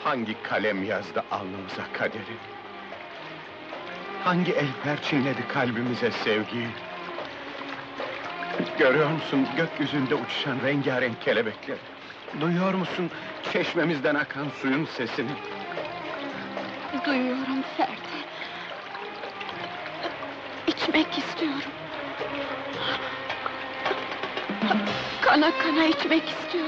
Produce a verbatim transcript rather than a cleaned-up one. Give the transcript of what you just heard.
Hangi kalem yazdı alnımıza kaderi? Hangi el perçinledi kalbimize sevgiyi? Görüyor musun gökyüzünde uçuşan rengarenk kelebekleri? Duyuyor musun çeşmemizden akan suyun sesini? Duyuyorum Ferdi. İçmek istiyorum. Kana kana içmek istiyorum.